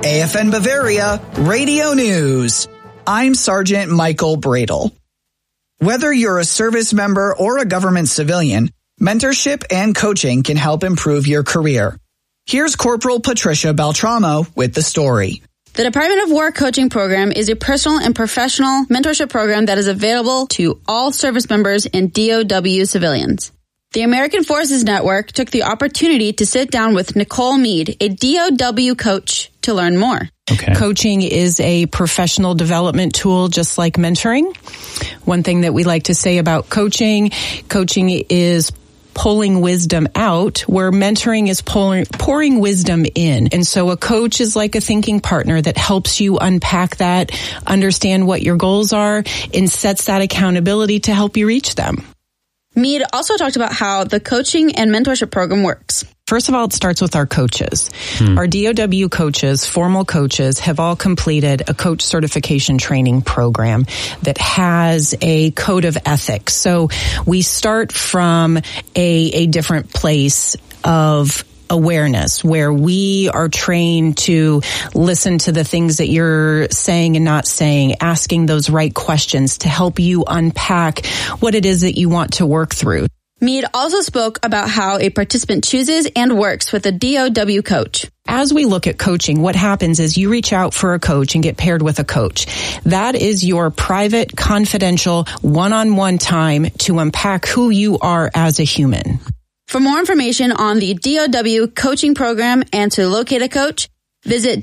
AFN Bavaria Radio News. I'm Sergeant Michael Bradle. Whether you're a service member or a government civilian, mentorship and coaching can help improve your career. Here's Corporal Patricia Beltramo with the story. The Department of War Coaching Program is a personal and professional mentorship program that is available to all service members and DOW civilians. The American Forces Network took the opportunity to sit down with Nicole Mead, a DOW coach, to learn more. Okay. Coaching is a professional development tool just like mentoring. One thing that we like to say about coaching is pulling wisdom out, where mentoring is pouring wisdom in. And so a coach is like a thinking partner that helps you unpack that, understand what your goals are, and sets that accountability to help you reach them. Mead also talked about how the coaching and mentorship program works. First of all, it starts with our coaches. Our DOW coaches, formal coaches, have all completed a coach certification training program that has a code of ethics. So we start from a different place of awareness, where we are trained to listen to the things that you're saying and not saying, asking those right questions to help you unpack what it is that you want to work through. Mead also spoke about how a participant chooses and works with a DOW coach. As we look at coaching, what happens is you reach out for a coach and get paired with a coach. That is your private, confidential, one-on-one time to unpack who you are as a human. For more information on the DOW coaching program and to locate a coach, visit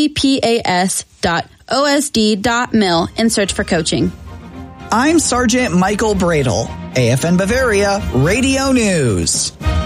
dcpas.osd.mil and search for coaching. I'm Sergeant Michael Bradle, AFN Bavaria Radio News.